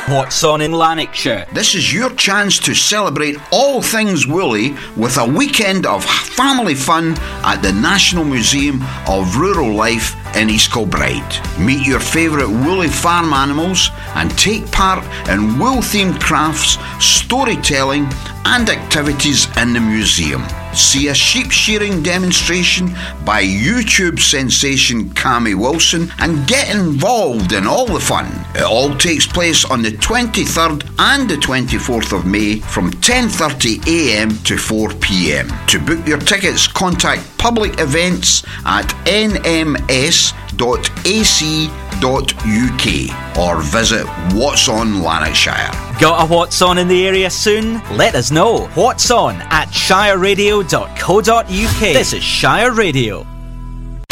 What's on in Lanarkshire? This is your chance to celebrate all things woolly with a weekend of family fun at the National Museum of Rural Life in East Kilbride. Meet your favourite woolly farm animals and take part in wool-themed crafts, storytelling and activities in the museum. See a sheep shearing demonstration by YouTube sensation Cammy Wilson and get involved in all the fun. It all takes place on the 23rd and the 24th of May from 10:30am to 4pm. To book your tickets, contact Public Events at nms.ac.uk or visit What's On Lanarkshire. Got a What's On in the area soon? Let us know. What's On at shireradio.co.uk. This is Shire Radio.